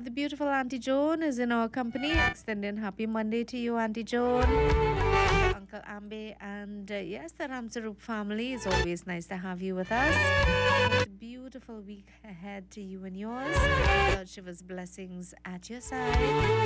the beautiful Auntie Joan is in our company. Extending happy Monday to you, Auntie Joan, Uncle Ambe, and yes, the Ramsarup family. It's always nice to have you with us. It's a beautiful week ahead to you and yours. Lord Shiva's blessings at your side.